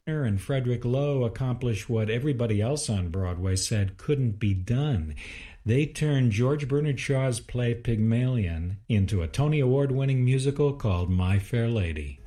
and Frederick Loewe accomplished what everybody else on Broadway said couldn't be done. They turned George Bernard Shaw's play Pygmalion into a Tony Award-winning musical called My Fair Lady.